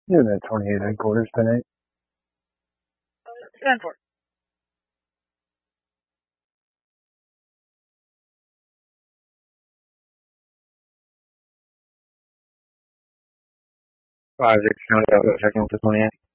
You're at 28 headquarters tonight. 10-4. Five, 6, County, checking with the 28.